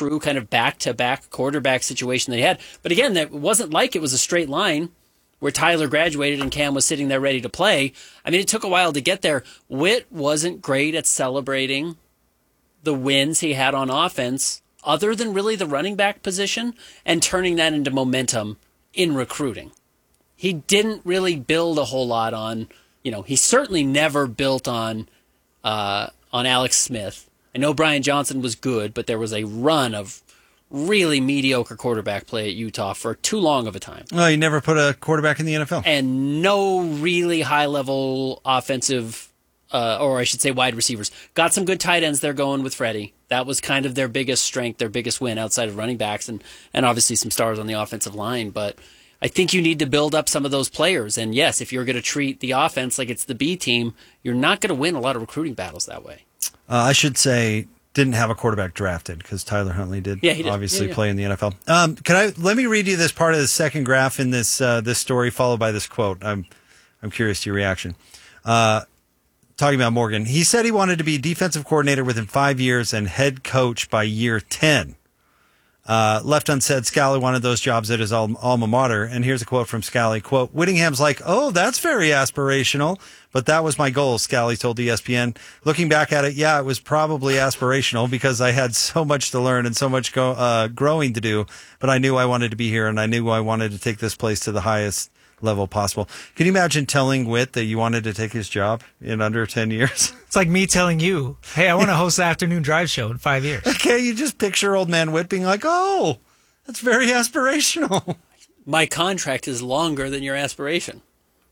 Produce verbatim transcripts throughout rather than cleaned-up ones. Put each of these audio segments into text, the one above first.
true kind of back-to-back quarterback situation that he had. But again, that wasn't like it was a straight line where Tyler graduated and Cam was sitting there ready to play. I mean, it took a while to get there. Witt wasn't great at celebrating the wins he had on offense, other than really the running back position, and turning that into momentum in recruiting. He didn't really build a whole lot on, you know, he certainly never built on uh, on Alex Smith. I know Brian Johnson was good, but there was a run of really mediocre quarterback play at Utah for too long of a time. Well, you never put a quarterback in the N F L. And no really high-level offensive, uh, or I should say wide receivers. Got some good tight ends there going with Freddie. That was kind of their biggest strength, their biggest win outside of running backs, and, and obviously some stars on the offensive line. But I think you need to build up some of those players. And yes, if you're going to treat the offense like it's the B team, you're not going to win a lot of recruiting battles that way. Uh, I should say didn't have a quarterback drafted because Tyler Huntley did, yeah, he did. obviously yeah, yeah. play in the N F L. Um, can I let me read you this part of the second graph in this uh, this story, followed by this quote. I'm I'm curious to your reaction. Uh, talking about Morgan, he said he wanted to be defensive coordinator within five years and head coach by year ten. Uh, left unsaid, Scally wanted those jobs at his al- alma mater. And here's a quote from Scally. Quote, Whittingham's like, oh, that's very aspirational. But that was my goal, Scally told E S P N. Looking back at it, yeah, it was probably aspirational because I had so much to learn and so much go- uh, growing to do. But I knew I wanted to be here and I knew I wanted to take this place to the highest level possible. Can you imagine telling Witt that you wanted to take his job in under ten years? It's like me telling you, hey, I want to host the afternoon drive show in five years. Okay, you just picture old man Witt being like, oh, that's very aspirational. My contract is longer than your aspiration.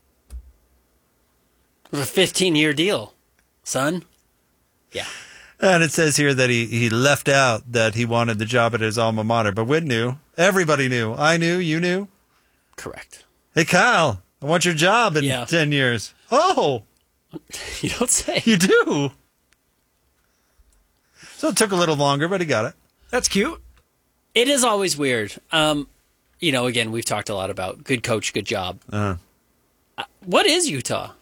It was a fifteen-year deal, son. Yeah. And it says here that he, he left out that he wanted the job at his alma mater. But Witt knew. Everybody knew. I knew. You knew. Correct. Hey, Kyle, I want your job in yeah. ten years. Oh. You don't say. You do. So it took a little longer, but he got it. That's cute. It is always weird. Um, you know, again, we've talked a lot about good coach, good job. Uh-huh. Uh, what is Utah?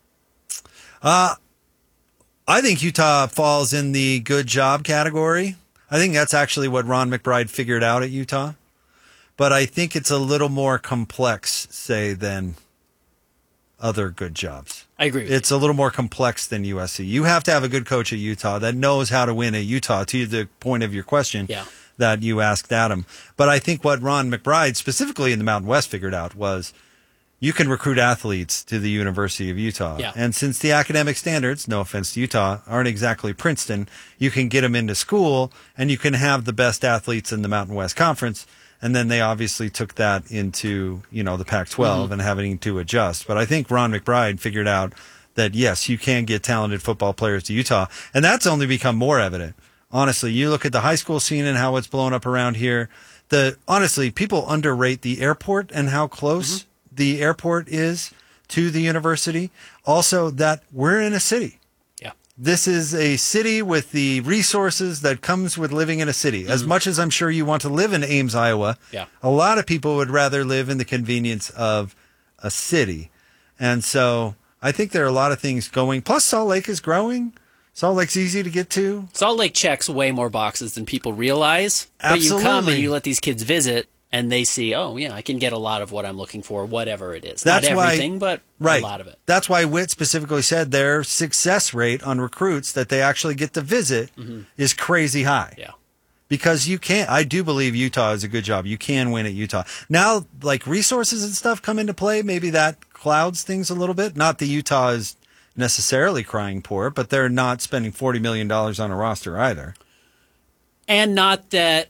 Uh, I think Utah falls in the good job category. I think that's actually what Ron McBride figured out at Utah. But I think it's a little more complex, say, than other good jobs. I agree with It's you. a little more complex than U S C. You have to have a good coach at Utah that knows how to win at Utah, to the point of your question yeah. that you asked Adam. But I think what Ron McBride, specifically in the Mountain West, figured out was you can recruit athletes to the University of Utah. Yeah. And since the academic standards, no offense to Utah, aren't exactly Princeton, you can get them into school and you can have the best athletes in the Mountain West Conference. And then they obviously took that into, you know, the Pac twelve mm-hmm. and having to adjust. But I think Ron McBride figured out that, yes, you can get talented football players to Utah. And that's only become more evident. Honestly, you look at the high school scene and how it's blown up around here. The honestly, people underrate the airport and how close mm-hmm. the airport is to the university. Also, that we're in a city. This is a city with the resources that comes with living in a city. As mm-hmm. much as I'm sure you want to live in Ames, Iowa, yeah. a lot of people would rather live in the convenience of a city. And so I think there are a lot of things going. Plus, Salt Lake is growing. Salt Lake's easy to get to. Salt Lake checks way more boxes than people realize. Absolutely. But you come and you let these kids visit, and they see, oh, yeah, I can get a lot of what I'm looking for, whatever it is. That's Not everything, why, but right. a lot of it. That's why Witt specifically said their success rate on recruits that they actually get to visit mm-hmm. is crazy high. Yeah. Because you can't, I do believe Utah is a good job. You can win at Utah. Now, like resources and stuff come into play. Maybe that clouds things a little bit. Not that Utah is necessarily crying poor, but they're not spending forty million dollars on a roster either. And not that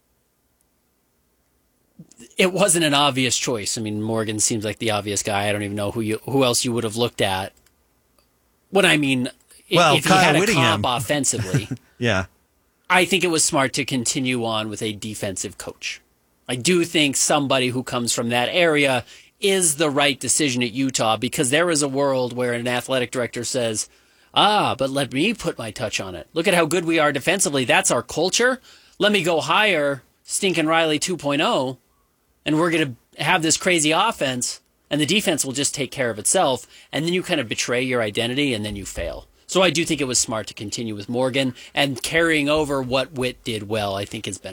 it wasn't an obvious choice. I mean, Morgan seems like the obvious guy. I don't even know who you who else you would have looked at. What I mean, well, if Kyle he had a Whittingham. comp offensively, yeah, I think it was smart to continue on with a defensive coach. I do think somebody who comes from that area is the right decision at Utah, because there is a world where an athletic director says, ah, but let me put my touch on it. Look at how good we are defensively. That's our culture. Let me go hire Stinkin' Riley two point oh. And we're going to have this crazy offense, and the defense will just take care of itself, and then you kind of betray your identity, and then you fail. So I do think it was smart to continue with Morgan, and carrying over what Witt did well, I think has been